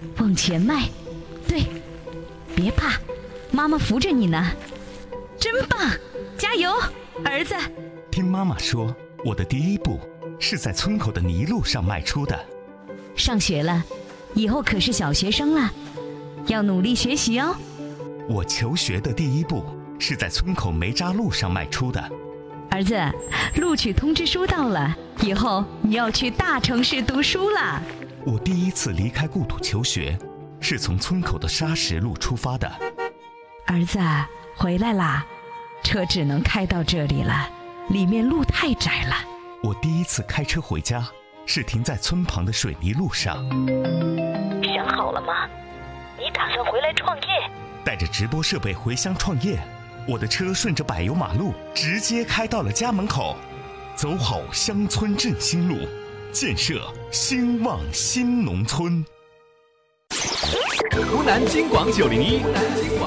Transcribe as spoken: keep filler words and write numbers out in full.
往前迈，对，别怕，妈妈扶着你呢，真棒，加油，儿子。 听妈妈说，我的第一步是在村口的泥路上迈出的。 上学了，以后可是小学生了，要努力学习哦。 我求学的第一步是在村口煤渣路上迈出的。 儿子，录取通知书到了，以后你要去大城市读书了。 我第一次离开故土求学，是从村口的沙石路出发的。 儿子，回来啦，车只能开到这里了，里面路太窄了。 我第一次开车回家，是停在村旁的水泥路上。 想好了吗？你打算回来创业？ 带着直播设备回乡创业，我的车顺着柏油马路直接开到了家门口。走好乡村振兴路，建设兴旺新农村。 湖南金广九零一。